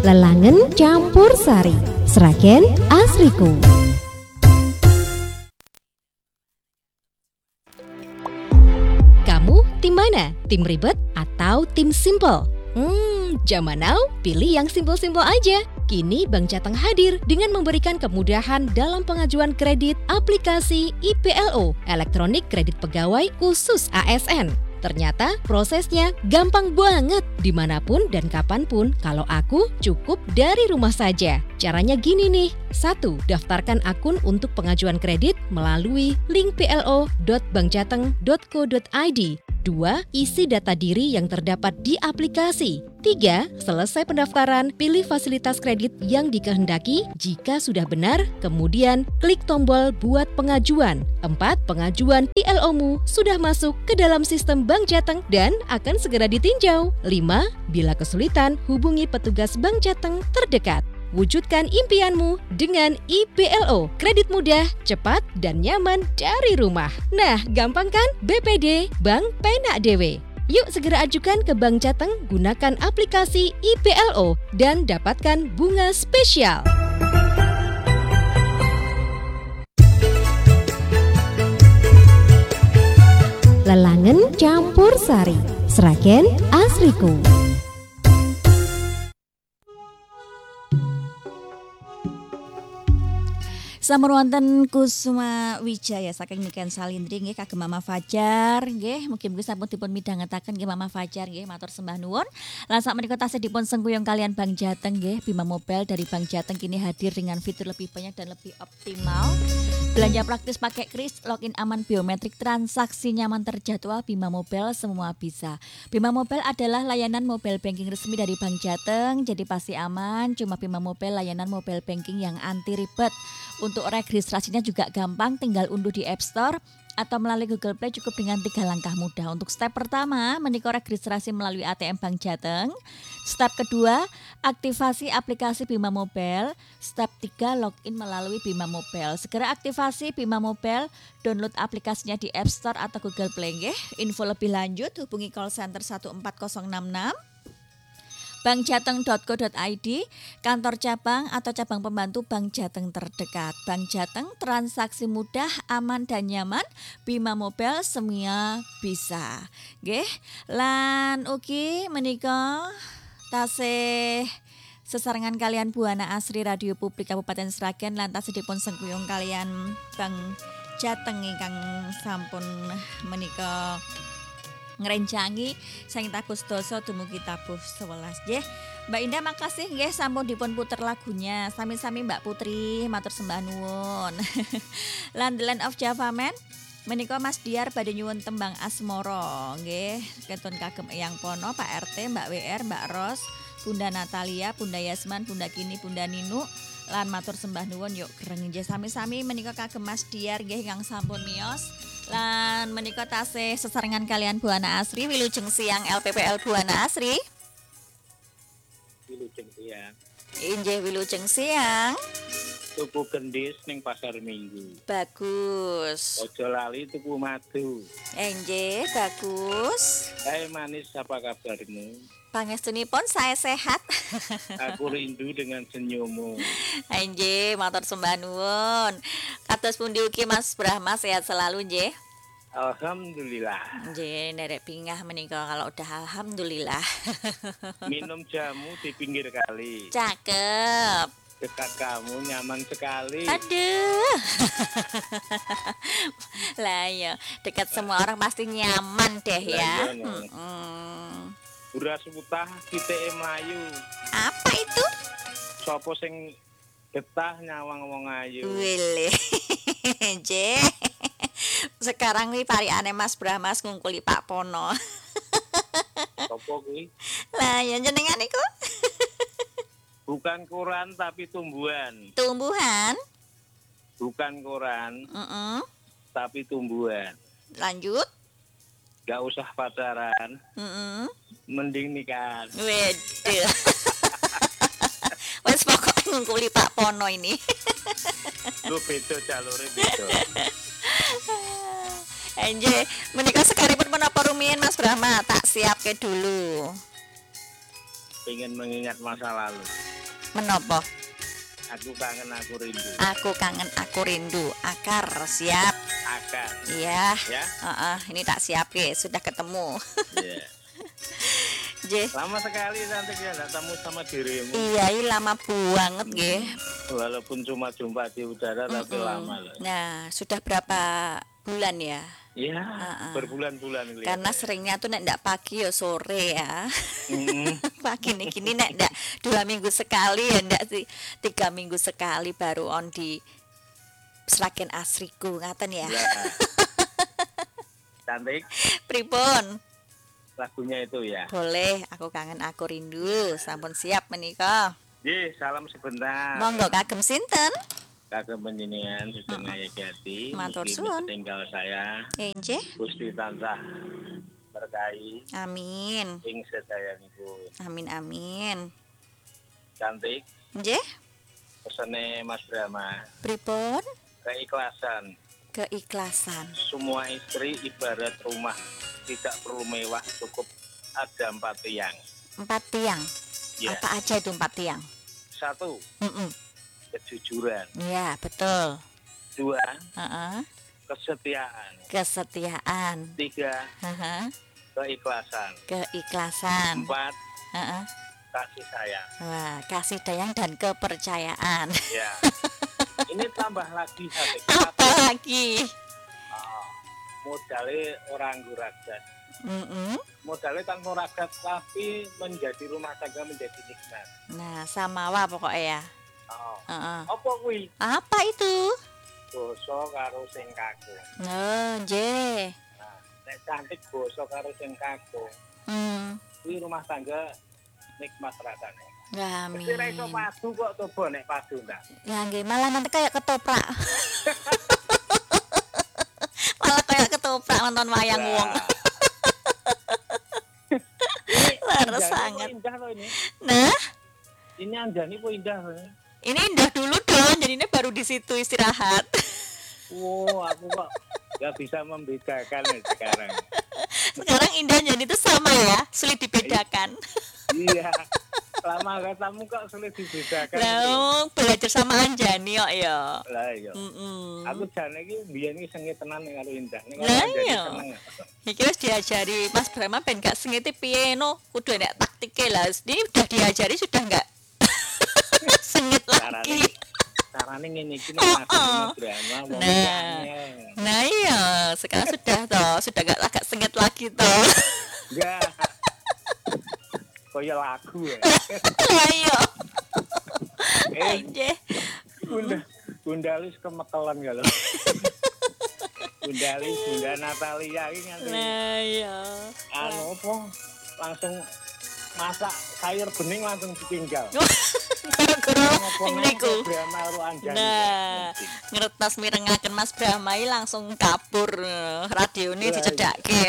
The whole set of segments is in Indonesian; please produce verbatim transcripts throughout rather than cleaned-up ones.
Lelangen campur sari, Sragen Asriku. Kamu tim mana? Tim ribet atau tim simple? Hmm, zaman now pilih yang simple-simple aja. Kini Bank Jateng hadir dengan memberikan kemudahan dalam pengajuan kredit aplikasi I P L O, Elektronik Kredit Pegawai Khusus A S N. Ternyata prosesnya gampang banget, dimanapun dan kapanpun. Kalau aku cukup dari rumah saja. Caranya gini nih. Satu, daftarkan akun untuk pengajuan kredit melalui link p l o dot bank jateng dot co dot i d. Dua, isi data diri yang terdapat di aplikasi. Tiga, selesai pendaftaran, pilih fasilitas kredit yang dikehendaki. Jika sudah benar, kemudian klik tombol buat pengajuan. Empat, pengajuan P L O-mu sudah masuk ke dalam sistem Bank Jateng dan akan segera ditinjau. Lima, bila kesulitan, hubungi petugas Bank Jateng terdekat. Wujudkan impianmu dengan I P L O, kredit mudah, cepat, dan nyaman dari rumah. Nah, gampang kan? B P D, Bank Penak Dewe. Yuk segera ajukan ke Bank Jateng, gunakan aplikasi I P L O, dan dapatkan bunga spesial. Lelangen campur sari, Sragen Asriku. Sampun wonten Kusuma Wijaya saking Niken Salindri nggih kagem Mama Fajar nggih mugi-mugi sampun dipun midhangetaken nggih Mama Fajar nggih matur sembah nuwun. Lan sak menika tasih dipun sengkuyung kalian Bank Jateng nggih. Bima Mobile dari Bank Jateng kini hadir dengan fitur lebih banyak dan lebih optimal. Belanja praktis pakai kris, login aman biometrik, transaksi nyaman terjadwal. Bima Mobile semua bisa. Bima Mobile adalah layanan mobile banking resmi dari Bank Jateng, jadi pasti aman. Cuma Bima Mobile layanan mobile banking yang anti ribet. Untuk registrasinya juga gampang, tinggal unduh di App Store atau melalui Google Play cukup dengan tiga langkah mudah. Untuk step pertama, menika registrasi melalui A T M Bank Jateng. Step kedua, aktivasi aplikasi Bima Mobile. Step tiga, login melalui Bima Mobile. Segera aktivasi Bima Mobile, download aplikasinya di App Store atau Google Play nggih. Info lebih lanjut hubungi call center satu empat nol enam enam. bank jateng dot co dot i d, kantor cabang atau cabang pembantu Bank Jateng terdekat. Bank Jateng, transaksi mudah, aman dan nyaman. Bima Mobile semua bisa. Nggih. Lan ugi menika tasih sesarengan kalian Buana Asri Radio Publik Kabupaten Sragen lan tasih dipun sengkuyung kalian Bank Jateng ingkang sampun menika ngrencangi Sang Agustus dumugi tabuh sewelas nggih. Mbak Indah makasih nggih sampun dipun puter lagunya. Sami-sami Mbak Putri matur sembah nuwun. Lan The Land of Java Man menika Mas Diar badhe nyuwun tembang Asmoro nggih. Ketun kagem Eyang Pono, Pak R T, Mbak W R, Mbak Ros, Bunda Natalia, Bunda Yasman, Bunda Kini, Bunda Ninu. Lan matur sembah nuwun yuk greng nggih sami-sami menika kagem Mas Diar nggih kang sampun miyos. Lan menika tasih sesarengan kalian Buana Asri wilujeng siang L P P L Buana Asri. Wilujeng siang. Inggih wilujeng siang. Tuku gendis ning pasar Minggu. Bagus. Ojo lali tuku madu. Inggih bagus. Hai manis, apa kabarmu? Pangestunipun saya sehat. Aku rindu dengan senyummu. Inggih matur sembah nuwun. Kados pundi ugi Mas Brahma sehat selalu nggih. Alhamdulillah. Nggih nerek pingah menika kalau udah alhamdulillah. Minum jamu di pinggir kali. Cakep. Dekat kamu nyaman sekali. Aduh. Lah ya, dekat semua orang pasti nyaman deh ya. Heeh. Buras utah kita melayu. Apa itu? Sopo sing betah nyawang wong ayu. Wile. Je. Sekarang nih parikane Mas Brahmas ngungkuli Pak Pono. Sopo kuwi? Lah ya jenengan iku. Bukan koran tapi tumbuhan. Tumbuhan? Bukan koran. Heeh. Tapi tumbuhan. Lanjut. Gak usah pacaran. Heeh. Mending nikah. Waduh. Wes pokoknya ngungkuli Pak Pono ini. Lu beda jalure beda. Enje, menika sekaripun menapa rumiyin Mas Brahma, tak siapke dulu. Pengen mengingat masa lalu. Menopo? Aku kangen aku rindu. Aku kangen aku rindu. Akar siap. Akan. Iya. Ya. Heeh, ini tak siap ya, sudah ketemu. Iya. J. Lama sekali nanti ya nggak temu sama dirimu. Iya, ini lama banget nggih. Walaupun cuma jumpa di udara tapi Mm-mm. lama loh. Nah, sudah berapa bulan ya? Iya, Uh-uh. berbulan-bulan Karena kelihatannya. seringnya tuh nek ndak pagi ya sore ya. Mm. Pagi nih gini nek ndak dua minggu sekali ya ndak sih tiga minggu sekali baru on di Sragen Asriku ngaten ya. Ya. Cantik Pripun? lagunya itu ya. Boleh, aku kangen aku rindu. Sampun siap menika. Ji, salam sebentar. Monggo kagem sinten? Kagem panjenengan sedaya Yati. Matur Mugi suwun. tinggal saya Enjeh. Gusti tansah berkahi Amin. ing sedayanipun. Amin amin. Cantik Nggih, pesene Mas Brahma. pripun? Keikhlasan. Keikhlasan. Semua istri ibarat rumah, tidak perlu mewah, cukup ada empat tiang. Empat tiang. Ya. Apa aja itu empat tiang? Satu, Mm-mm. kejujuran. Ya, betul. Dua, Heeh. kesetiaan. Kesetiaan. Tiga, Heeh. keikhlasan. Keikhlasan. Empat, Heeh. kasih sayang. Wah, kasih sayang dan kepercayaan. Ya. Ini tambah lagi satu. Apa lagi? Oh, modalnya orang guragas. Mm-mm. Modalnya tanpa ragat tapi menjadi rumah tangga menjadi nikmat. Nah, samawa pokoknya ya. Oh. Heeh. Apa kuwi? Apa itu? Basa karo sing kakung. Oh, nggih. Nah, nek cantik basa karo sing kakung, Hmm. kuwi rumah tangga nikmat rasane. Amin. Mesti ra iso padu kok coba nek padu ndak. Ya nggih, malah nanti kayak ketoprak. Malah kayak ketoprak nonton wayang Nah. wong. Ini Laras Anjani sangat. kok indah loh ini. Nah, Ini Anjani kok indah loh. ini indah dulu dong, jadi ini baru di situ istirahat. Wow, aku kok nggak bisa membedakan nih sekarang. Sekarang indah jadi itu sama ya, sulit dibedakan. Iya. Lama ketemu kok sulit dibedakan. Lah, belajar sama Anjani kok ya. Lah iya. Mm-mm. Aku jane iki biyen iki sengit tenan ning karo Indah. Ning Lah, Anjani iya. seneng. Iki wis diajari Mas Brahma ben gak sengite piye no, kudu enak taktike lah. Ini udah diajari sudah enggak sengit lagi. Carane ngene iki nek masuk Mas Brahma wong Nah. angel. Nah iya, sekarang sudah toh, sudah gak agak sengit lagi toh. Enggak. Kaya lagu ya. Lah iya. Eh, Anjir. Bunda Bundalis kemekelan ya lho. Bundalis, Bunda Natalia iki nganti Nah iya. anu apa langsung masak sayur bening langsung ditinggal. Gara-gara Ngomong niku. Brahma karo Anjani. Nah, ngertos mirengaken Mas Brahma iki langsung kabur, radione Lah, dicedhakke.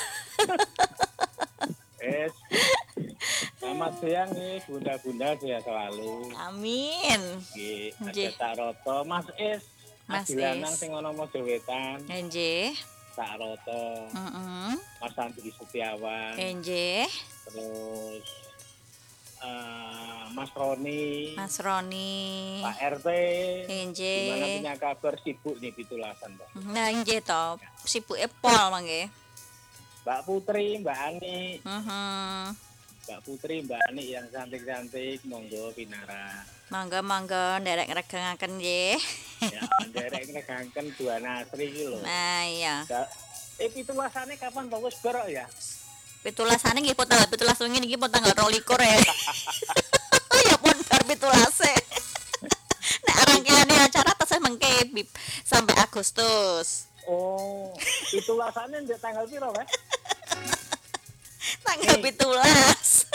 Es. Selamat siang nih Bunda-bunda sehat selalu. Amin. Nggih, Nggih. ada Tak Roto, Mas Es. Mas Adilanang Es. sing ana Mojo Wetan, Nggih. Tak Roto, Heeh. Mas Andri Setiawan, Nggih. terus eh, Mas Roni, Mas Roni. Pak R T. Gimana Nggih. punya kabar sibuk nih pitulasan, Mbak? Nah, nggih to. Sibuke pol mangke. Mbak Putri, Mbak Ani, Heeh. Mbak Putri, Mbak Ani yang cantik-cantik, monggo pinara. Mangga-mangga nderek ngregengaken nggih. Ya, nderek ngegangken dua nasri iki lho. Nah, iya. Da- Eh pitulasane kapan Pak wis berok ya? Pitulasane nggih pun tanggal pitulas wengi niki pun tanggal dua puluh ya. Ya pun bar pitulase. Nek rangkaiane acara tesih mengke Bib, sampai Agustus. Oh, pitulasane ndek tanggal piro, Pak? Tanggal Nih. pitulas.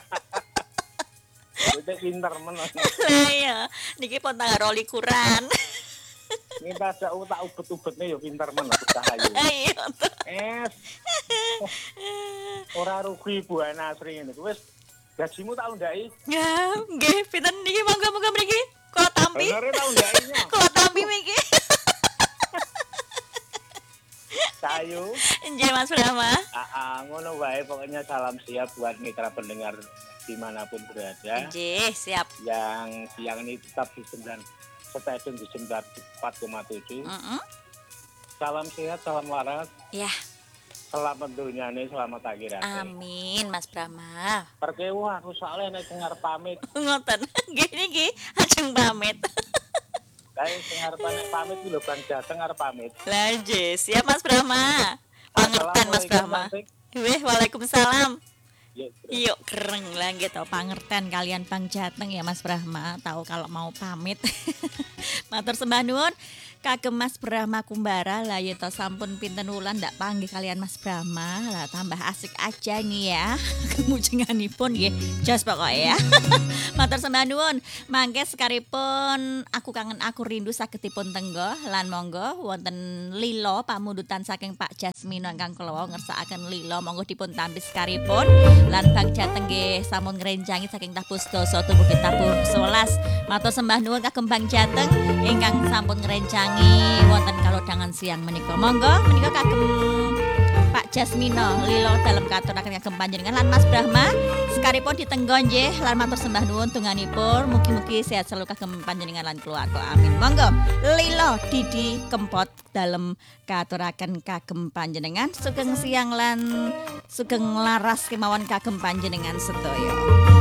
Udah pinter men. Lah iya, niki pun tanggal dua puluh kuran. Minta sak tak ubet-ubetne ya pinter men Cahayu. Iya. Es. Ora rugi Bu Anasri ngene. Wis gajimu tak undhaki. Ya, nggih, pinten niki monggo-monggo mriki. Kula tampi. Benere tak undhakinya. Kula tampi mriki. Cahayu Ayu. Nggih Mas Brahma. Ah, ah, ngono wae pokoknya salam siap buat mitra pendengar dimanapun berada. Nggih, siap. Yang siang ini tetap di sembilan stasiun di sembilan puluh empat koma tujuh. Heeh. Salam sehat, salam waras. Ya, Selamat dunyane, selamat akhirate. amin Mas Brahma. Perkewu aku soalnya nek sing arep pamit. Ngoten. Nggih niki ajeng pamit. Kae sing arep pamit iki lho Bang Jateng arep pamit. Lah nggih, siap Mas Brahma. Pangerten Mas Brahma. Wih, waalaikumsalam. Ya, Yuk kereng lah gitu pangerten kalian Bang Jateng ya Mas Brahma tahu kalau mau pamit. Matur sembah nuwun kagem Mas Brahma Kumbara lah ya to sampun pinten wulan ndak panggih kalian Mas Brahma lah tambah asik aja nih ya. Kemujenganipun nggih jos pokoke ya. Matur sembah nuwun mangke sekaripun aku kangen aku rindu sagedipun tenggo lan monggo wonten lilo pamundutan saking Pak Jasmino ingkang kula ngersakaken lilo monggo dipun tampi sekaripun lan Bang Jateng nggih sampun ngrencangi saking tabuh sedasa tubuh tabuh sewelas. Matur sembah nuwun kagem Bang Jateng ingkang sampun ngrencangi wonten kalodhangan siang menika. Monggo menika kagem Pak Jasmino lilo dalem katuraken kagem panjenengan lan Mas Brahma sekaripun ditenggo nggih lan matur sembah nuwun tunganipun mugi-mugi sehat selalu kagem panjenengan lan keluarga. Amin. Monggo lilo Didi Kempot dalem katuraken kagem panjenengan sugeng siang lan sugeng laras kemawon kagem panjenengan sedaya.